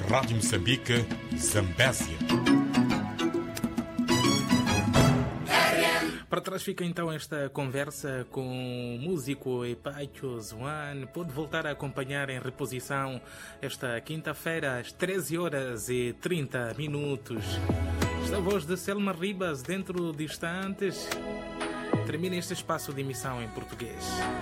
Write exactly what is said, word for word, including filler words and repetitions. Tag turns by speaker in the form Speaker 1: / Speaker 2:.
Speaker 1: Rádio Moçambique, Zambésia.
Speaker 2: Para trás fica então esta conversa com o músico Epacho Zwan. Pode voltar a acompanhar em reposição esta quinta-feira às treze horas e trinta minutos. Esta voz de Selma Ribas dentro de instantes. Termina este espaço de emissão em português.